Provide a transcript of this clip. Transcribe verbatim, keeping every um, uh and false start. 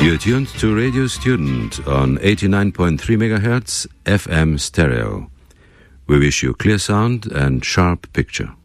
You're tuned to Radio Student on eighty-nine point three megahertz F M stereo. We wish you clear sound and sharp picture.